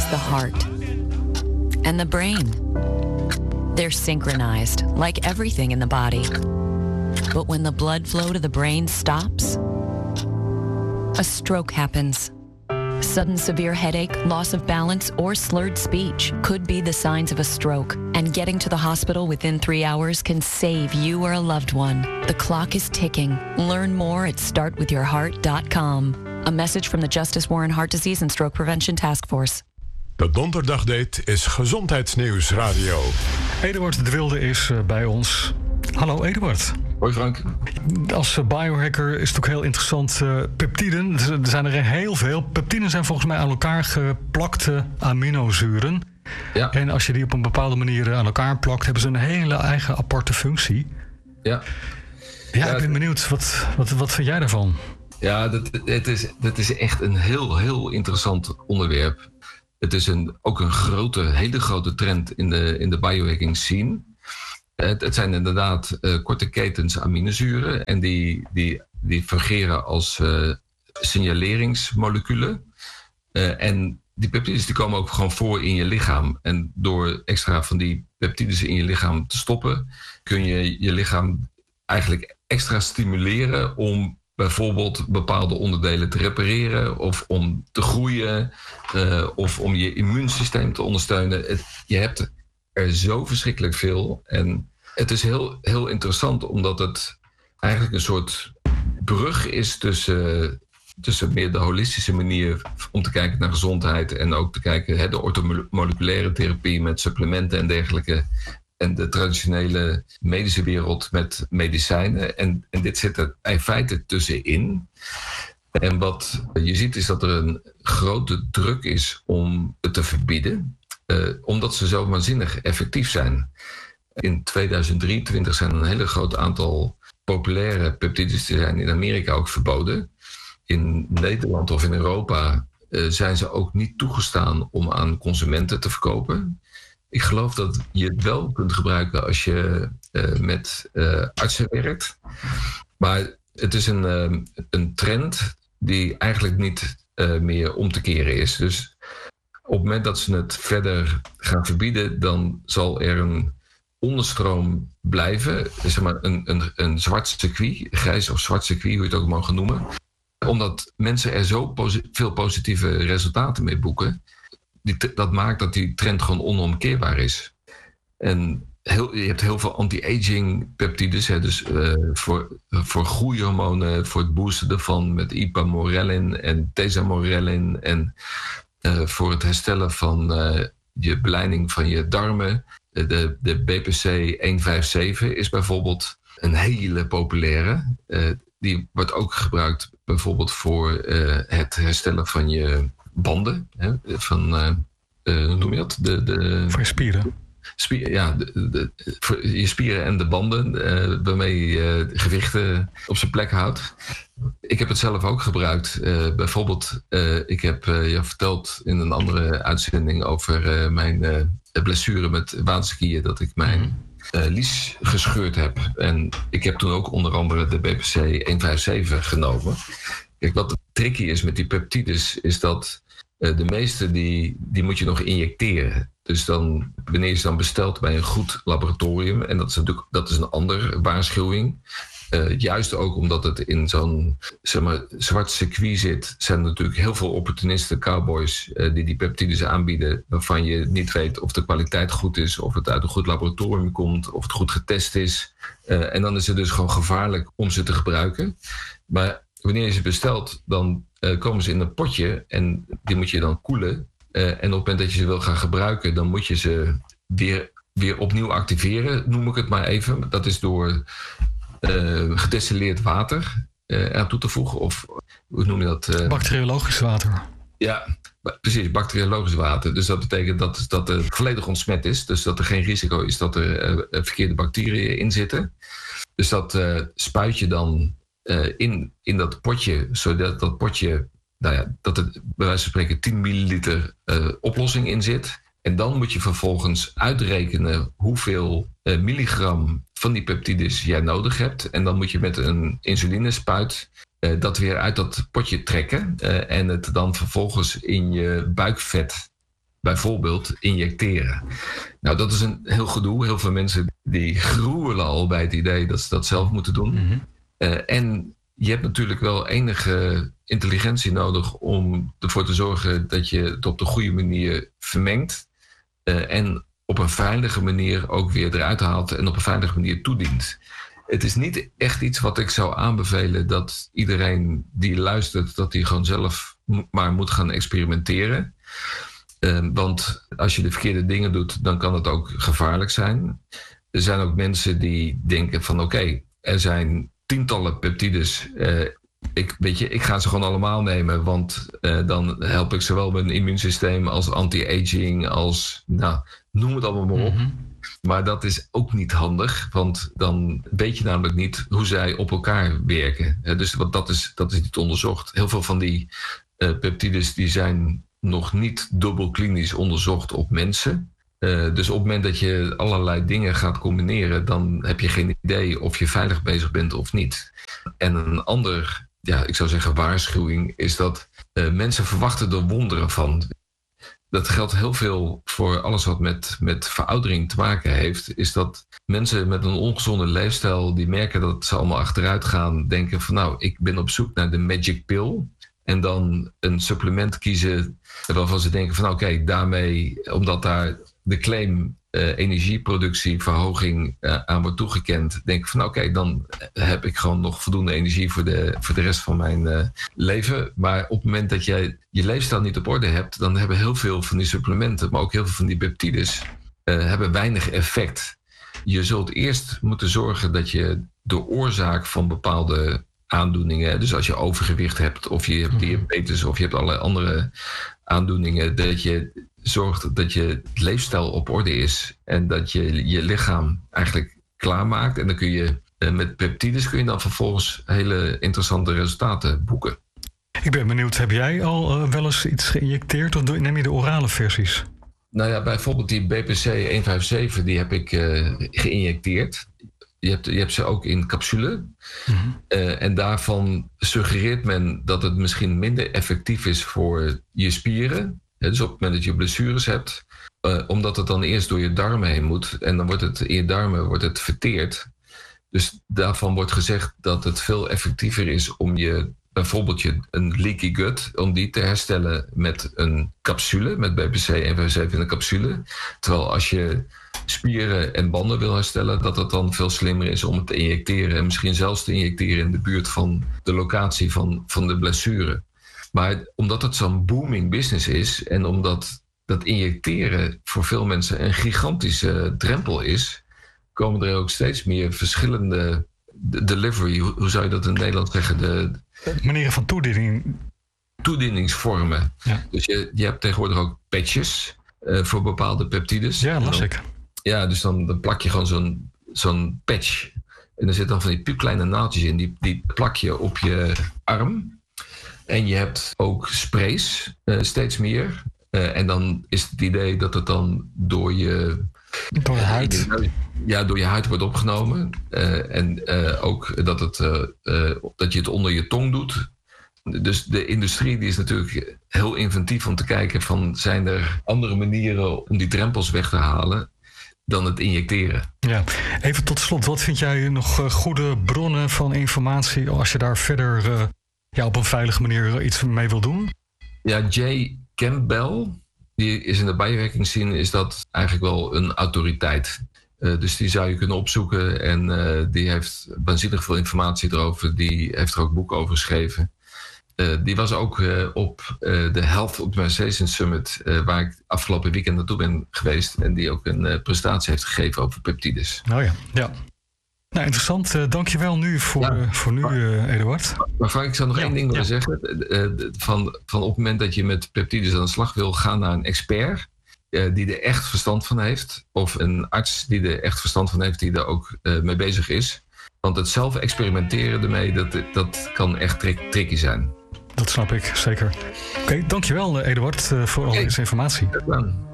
the heart and the brain. They're synchronized, like everything in the body. But when the blood flow to the brain stops, a stroke happens. Sudden severe headache, loss of balance, or slurred speech could be the signs of a stroke, and getting to the hospital within 3 hours can save you or a loved one. The clock is ticking. Learn more at startwithyourheart.com. A message from the Justice Warren Heart Disease and Stroke Prevention Task Force. De donderdagdate is Gezondheidsnieuws Radio. Eduard de Wilde is bij ons. Hallo Eduard. Hoi Frank. Als biohacker is het ook heel interessant. Peptiden, er zijn er heel veel. Peptiden zijn volgens mij aan elkaar geplakte aminozuren. Ja. En als je die op een bepaalde manier aan elkaar plakt, hebben ze een hele eigen aparte functie. Ja. Ja, ik ben benieuwd. Wat vind jij daarvan? Ja, dat is echt een heel interessant onderwerp. Het is ook een hele grote trend in de biohacking scene. Het zijn inderdaad korte ketens aminozuren. En die fungeren als signaleringsmoleculen. En die peptides die komen ook gewoon voor in je lichaam. En door extra van die peptides in je lichaam te stoppen, kun je je lichaam eigenlijk extra stimuleren om bijvoorbeeld bepaalde onderdelen te repareren of om te groeien of om je immuunsysteem te ondersteunen. Je hebt er zo verschrikkelijk veel. En het is heel interessant omdat het eigenlijk een soort brug is tussen meer de holistische manier om te kijken naar gezondheid en ook te kijken de orthomoleculaire therapie met supplementen en dergelijke en de traditionele medische wereld met medicijnen. En dit zit er in feite tussenin. En wat je ziet is dat er een grote druk is om het te verbieden, omdat ze zo waanzinnig effectief zijn. In 2023 zijn een hele groot aantal populaire peptides die zijn in Amerika ook verboden. In Nederland of in Europa zijn ze ook niet toegestaan om aan consumenten te verkopen. Ik geloof dat je het wel kunt gebruiken als je met artsen werkt. Maar het is een trend die eigenlijk niet meer om te keren is. Dus op het moment dat ze het verder gaan verbieden, dan zal er een onderstroom blijven. Zeg maar een zwart circuit, grijs of zwart circuit, hoe je het ook mag noemen. Omdat mensen er zo veel positieve resultaten mee boeken. Dat maakt dat die trend gewoon onomkeerbaar is. En je hebt heel veel anti-aging peptides. Dus voor groeihormonen, voor het boosten ervan met ipamorelin en tesamorelin. En voor het herstellen van je beleiding van je darmen. De BPC 157 is bijvoorbeeld een hele populaire. Die wordt ook gebruikt bijvoorbeeld voor het herstellen van je banden. Hoe noem je dat? Voor je spieren. Voor je spieren en de banden waarmee je gewichten op zijn plek houdt. Ik heb het zelf ook gebruikt. Bijvoorbeeld, ik heb je verteld in een andere uitzending over mijn blessure met waterskiën, dat ik mijn lies gescheurd heb. En ik heb toen ook onder andere de BPC 157 genomen. Kijk, wat tricky is met die peptides is dat de meeste die moet je nog injecteren. Dus dan, wanneer je ze dan bestelt bij een goed laboratorium, en dat is een andere waarschuwing. Juist ook omdat het in zo'n zwart circuit zit, zijn er natuurlijk heel veel opportunisten, cowboys, die peptides aanbieden, waarvan je niet weet of de kwaliteit goed is, of het uit een goed laboratorium komt, of het goed getest is. En dan is het dus gewoon gevaarlijk om ze te gebruiken. Maar wanneer je ze bestelt, dan komen ze in een potje en die moet je dan koelen. En op het moment dat je ze wil gaan gebruiken, dan moet je ze weer opnieuw activeren, noem ik het maar even. Dat is door gedestilleerd water aan toe te voegen. Of hoe noem je dat? Bacteriologisch water. Ja, precies, bacteriologisch water. Dus dat betekent dat het volledig ontsmet is. Dus dat er geen risico is dat er verkeerde bacteriën in zitten. Dus dat spuit je dan in dat potje, zodat dat potje, dat er bij wijze van spreken 10 milliliter oplossing in zit. En dan moet je vervolgens uitrekenen hoeveel milligram van die peptides jij nodig hebt. En dan moet je met een insulinespuit dat weer uit dat potje trekken. En het dan vervolgens in je buikvet bijvoorbeeld injecteren. Nou, dat is een heel gedoe. Heel veel mensen die gruwelen al bij het idee dat ze dat zelf moeten doen. Mm-hmm. En je hebt natuurlijk wel enige intelligentie nodig om ervoor te zorgen dat je het op de goede manier vermengt. En op een veilige manier ook weer eruit haalt en op een veilige manier toedient. Het is niet echt iets wat ik zou aanbevelen dat iedereen die luistert, dat die gewoon zelf maar moet gaan experimenteren. Want als je de verkeerde dingen doet, dan kan het ook gevaarlijk zijn. Er zijn ook mensen die denken van oké, er zijn tientallen peptides. Ik ga ze gewoon allemaal nemen, want dan help ik zowel mijn immuunsysteem als anti-aging, als noem het allemaal maar op. Mm-hmm. Maar dat is ook niet handig, want dan weet je namelijk niet hoe zij op elkaar werken. Dus dat is niet onderzocht. Heel veel van die peptides die zijn nog niet dubbel klinisch onderzocht op mensen. Dus op het moment dat je allerlei dingen gaat combineren, dan heb je geen idee of je veilig bezig bent of niet. En een ander, ik zou zeggen waarschuwing, is dat mensen verwachten er wonderen van. Dat geldt heel veel voor alles wat met veroudering te maken heeft. Is dat mensen met een ongezonde leefstijl, die merken dat ze allemaal achteruit gaan, denken van ik ben op zoek naar de magic pill. En dan een supplement kiezen waarvan ze denken van oké, daarmee, omdat daar de claim energieproductieverhoging aan wordt toegekend, denk ik van oké, dan heb ik gewoon nog voldoende energie voor de rest van mijn leven. Maar op het moment dat jij je leefstijl niet op orde hebt, dan hebben heel veel van die supplementen, maar ook heel veel van die peptides, hebben weinig effect. Je zult eerst moeten zorgen dat je de oorzaak van bepaalde aandoeningen, dus als je overgewicht hebt of je hebt diabetes of je hebt allerlei andere aandoeningen, dat je zorgt dat je leefstijl op orde is en dat je je lichaam eigenlijk klaarmaakt. En dan kun je met peptides kun je dan vervolgens hele interessante resultaten boeken. Ik ben benieuwd, heb jij al wel eens iets geïnjecteerd of neem je de orale versies? Nou ja, bijvoorbeeld die BPC 157, die heb ik geïnjecteerd. Je hebt ze ook in capsule. Mm-hmm. En daarvan suggereert men dat het misschien minder effectief is voor je spieren. Dus op het moment dat je blessures hebt, omdat het dan eerst door je darmen heen moet. En dan wordt het in je darmen verteerd. Dus daarvan wordt gezegd dat het veel effectiever is om bijvoorbeeld een leaky gut, om die te herstellen met een capsule, met BPC 157 in een capsule. Terwijl als je spieren en banden wil herstellen, dat het dan veel slimmer is om het te injecteren. En misschien zelfs te injecteren in de buurt van de locatie van de blessure. Maar omdat het zo'n booming business is en omdat dat injecteren voor veel mensen een gigantische drempel is, komen er ook steeds meer verschillende delivery, hoe zou je dat in het Nederlands zeggen? De manieren van toediening. Toedieningsvormen. Ja. Dus je hebt tegenwoordig ook patches voor bepaalde peptides. Ja, las ik. Ja, dus dan plak je gewoon zo'n patch. En er zitten dan van die piepkleine naaldjes in. Die plak je op je arm. En je hebt ook sprays, steeds meer. En dan is het idee dat het dan door je huid. Ja, door je huid wordt opgenomen. En ook dat je het onder je tong doet. Dus de industrie die is natuurlijk heel inventief om te kijken van, zijn er andere manieren om die drempels weg te halen dan het injecteren. Ja, even tot slot. Wat vind jij nog goede bronnen van informatie als je daar verder op een veilige manier iets mee wil doen? Ja, Jay Campbell, die is in de biohacking scene, is dat eigenlijk wel een autoriteit. Dus die zou je kunnen opzoeken en die heeft waanzinnig veel informatie erover. Die heeft er ook boeken over geschreven. Die was ook op de Health Optimization Summit, waar ik afgelopen weekend naartoe ben geweest. En die ook een presentatie heeft gegeven over peptides. Oh ja. Nou, interessant. Dankjewel nu voor nu, Eduard. Maar Frank, ik zou nog één ding willen zeggen. Van op het moment dat je met peptides aan de slag wil, ga naar een expert die er echt verstand van heeft. Of een arts die er echt verstand van heeft, die er ook mee bezig is. Want het zelf experimenteren ermee, dat kan echt tricky zijn. Dat snap ik, zeker. Oké, dankjewel Eduard voor al deze informatie. Ja.